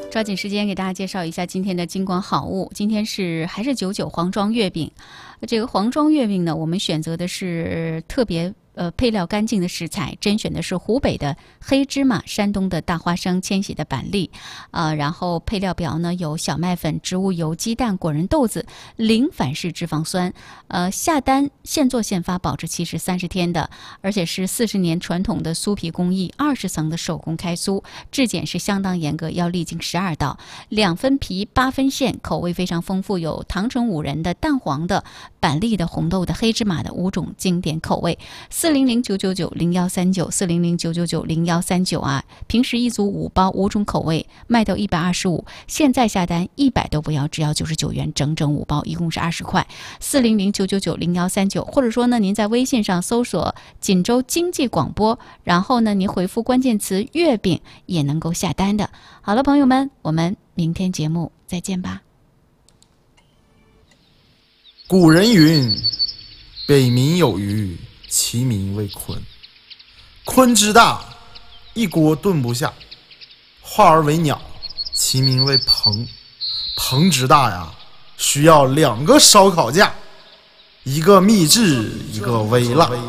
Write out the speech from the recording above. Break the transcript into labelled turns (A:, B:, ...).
A: 抓紧时间给大家介绍一下今天的金广好物。今天还是99黄庄月饼。这个黄庄月饼呢，我们选择的是特别配料干净的食材，甄选的是湖北的黑芝麻、山东的大花生、千禧的板栗，然后配料表呢有小麦粉、植物油、鸡蛋、果仁豆子，零反式脂肪酸。下单现做现发，保质期是30天的，而且是40年传统的酥皮工艺，20层的手工开酥，质检是相当严格，要历经12道，2分皮8分馅，口味非常丰富，有糖醇5仁的、蛋黄的、板栗的、红豆的、黑芝麻的5种经典口味。400-999-0139，400-999-0139啊！平时一组5包，5种口味，卖到125，现在下单100都不要，只要99元，整整5包，一共是20块。400-999-0139，或者说呢，您在微信上搜索锦州经济广播，然后呢，您回复关键词月饼也能够下单的。好了，朋友们，我们明天节目再见吧。
B: 古人云：北冥有鱼，其名为鲲。鲲之大，一锅炖不下；化而为鸟，其名为鹏。鹏之大呀，需要2个烧烤架，一个秘制，一个微辣。